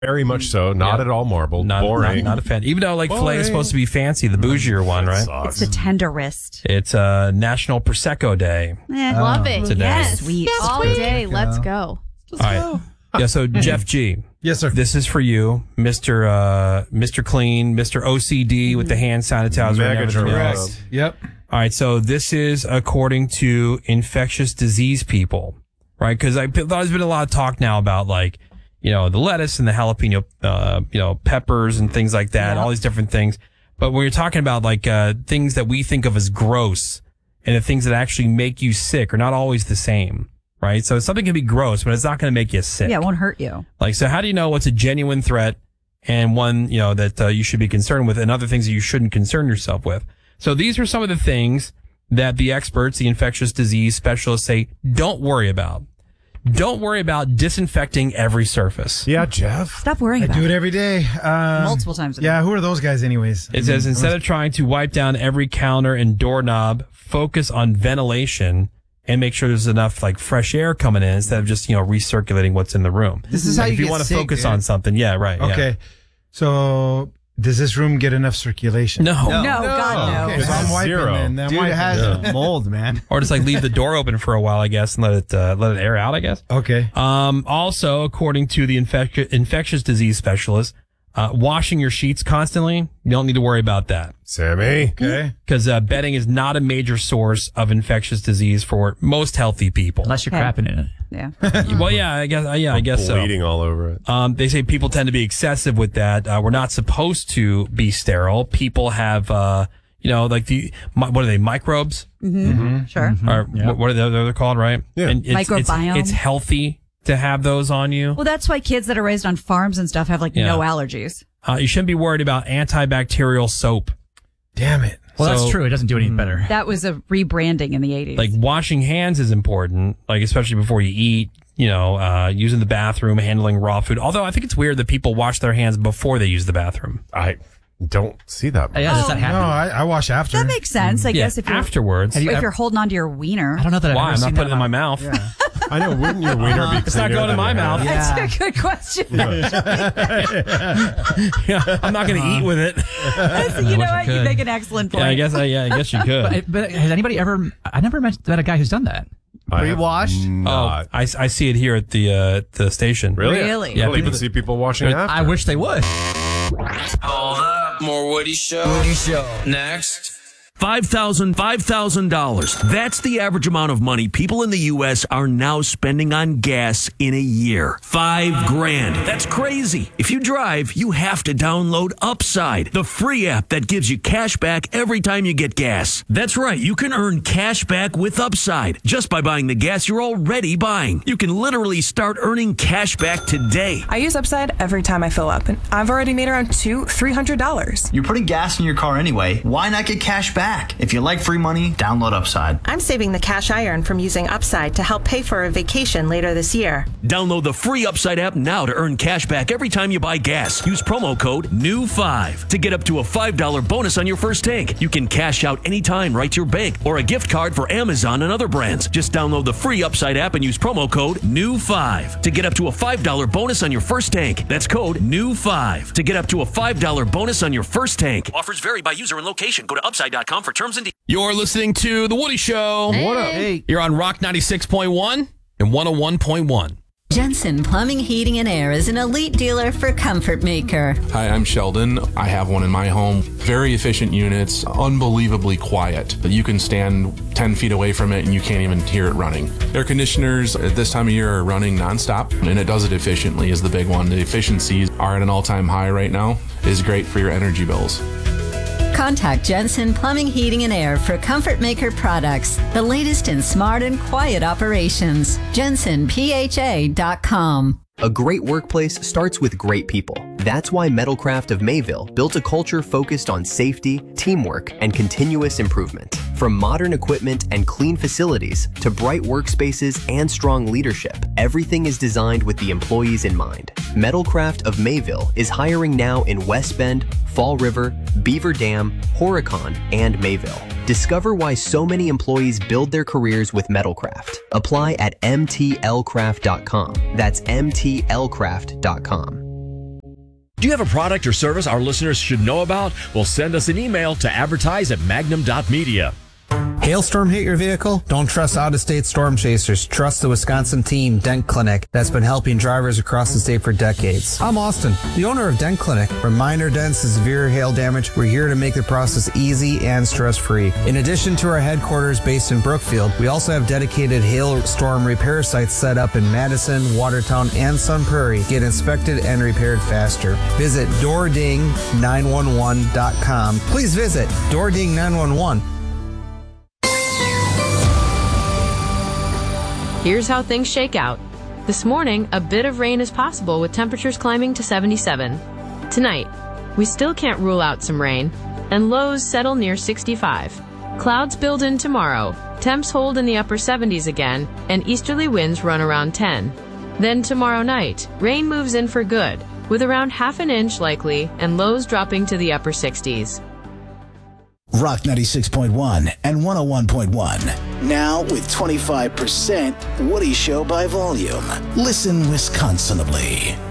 Very much so. Not at all marbled. Boring. Not a fan. Even though filet is supposed to be fancy, the bougier one, right? It's the tenderest. It's National Prosecco Day. Love it. Today. Yes. Sweet. All day. Let's go. All right. Yeah, so Jeff G. Yes, sir. This is for you, Mr. Clean, Mr. OCD with the hand sanitizer. Mega and everything correct. else. Yep. All right, so this is according to infectious disease people, right? Because there's been a lot of talk now about the lettuce and the jalapeno, peppers and things like that, all these different things. But when you're talking about things that we think of as gross and the things that actually make you sick are not always the same, right? So something can be gross, but it's not going to make you sick. Yeah, it won't hurt you. So how do you know what's a genuine threat and one, that you should be concerned with and other things that you shouldn't concern yourself with? So these are some of the things that the experts, the infectious disease specialists say, don't worry about. Don't worry about disinfecting every surface. Yeah, Jeff. Stop worrying I about do it. it every day. Multiple times a day. Yeah, who are those guys anyways? It says instead of trying to wipe down every counter and doorknob, focus on ventilation and make sure there's enough fresh air coming in instead of just, recirculating what's in the room. This is how you if you get want to sick, focus dude. on something. Yeah, right. yeah. Okay. So does this room get enough circulation? No. No, God, no. Okay, so I'm wiping Zero. then. I'm Dude, it wiping. has mold, man. Or just leave the door open for a while, I guess, and let it air out, I guess. Okay. Also, according to the infectious disease specialist, washing your sheets constantly, you don't need to worry about that. Sammy. Okay. Because bedding is not a major source of infectious disease for most healthy people. Unless you're Okay. crapping in it. Yeah. Well, yeah, I guess so. Bleeding all over it. They say people tend to be excessive with that. We're not supposed to be sterile. People have, what are they, microbes? Sure. Or what are they're called, right? Yeah. And Microbiome. It's healthy to have those on you. Well, that's why kids that are raised on farms and stuff have no allergies. You shouldn't be worried about antibacterial soap. Damn it. Well, So- that's true. It doesn't do any better. That was a rebranding in the 80s. Washing hands is important, especially before you eat, using the bathroom, handling raw food. Although I think it's weird that people wash their hands before they use the bathroom. I don't see that. Yeah, does that No, happen? I wash after. that makes sense, I guess, if you're afterwards. Have you if ever- you're holding onto your wiener. I don't know that Why? I've ever I'm not seen putting it in my that. mouth. I know. Wouldn't your wiener be It's not cleaner going in than my your mouth. hand? That's a good question. Yeah, I'm not going to eat with it. You know I what? You could. make an excellent point. I guess you could. But has anybody ever? I never met a guy who's done that. I have Pre-washed? not. I see it here at the station. Really? Really? Yeah, You'll even people- see people washing after. I wish they would. Hold up. More Woody Show. Next. $5,000. That's the average amount of money people in the U.S. are now spending on gas in a year. $5,000. That's crazy. If you drive, you have to download Upside, the free app that gives you cash back every time you get gas. That's right. You can earn cash back with Upside just by buying the gas you're already buying. You can literally start earning cash back today. I use Upside every time I fill up, and I've already made around $300. You're putting gas in your car anyway. Why not get cash back? If you like free money, download Upside. I'm saving the cash I earn from using Upside to help pay for a vacation later this year. Download the free Upside app now to earn cash back every time you buy gas. Use promo code NEW5 to get up to a $5 bonus on your first tank. You can cash out anytime right to your bank or a gift card for Amazon and other brands. Just download the free Upside app and use promo code NEW5 to get up to a $5 bonus on your first tank. That's code NEW5 to get up to a $5 bonus on your first tank. Offers vary by user and location. Go to upside.com for terms and details. You're listening to The Woody Show. What up? Hey. You're on Rock 96.1 and 101.1. Jensen Plumbing, Heating, and Air is an elite dealer for Comfort Maker. Hi, I'm Sheldon. I have one in my home. Very efficient units, unbelievably quiet. You can stand 10 feet away from it and you can't even hear it running. Air conditioners at this time of year are running nonstop, and it does it efficiently is the big one. The efficiencies are at an all-time high right now. Is great for your energy bills. Contact Jensen Plumbing, Heating, and Air for Comfort Maker products, the latest in smart and quiet operations. JensenPHA.com. A great workplace starts with great people. That's why Metalcraft of Mayville built a culture focused on safety, teamwork, and continuous improvement. From modern equipment and clean facilities to bright workspaces and strong leadership, everything is designed with the employees in mind. Metalcraft of Mayville is hiring now in West Bend, Fall River, Beaver Dam, Horicon, and Mayville. Discover why so many employees build their careers with Metalcraft. Apply at mtlcraft.com. That's mtlcraft.com. Do you have a product or service our listeners should know about? Well, send us an email to advertise@magnum.media. Hailstorm hit your vehicle? Don't trust out-of-state storm chasers. Trust the Wisconsin team, Dent Clinic, that's been helping drivers across the state for decades. I'm Austin, the owner of Dent Clinic. From minor dents to severe hail damage, we're here to make the process easy and stress-free. In addition to our headquarters based in Brookfield, we also have dedicated hailstorm repair sites set up in Madison, Watertown, and Sun Prairie. Get inspected and repaired faster. Visit DoorDing911.com. Please visit DoorDing911. Here's how things shake out. This morning, a bit of rain is possible with temperatures climbing to 77. Tonight, we still can't rule out some rain, and lows settle near 65. Clouds build in tomorrow, temps hold in the upper 70s again, and easterly winds run around 10. Then tomorrow night, rain moves in for good, with around half an inch likely and lows dropping to the upper 60s. Rock 96.1 and 101.1. Now with 25% Woody Show by volume. Listen Wisconsinably.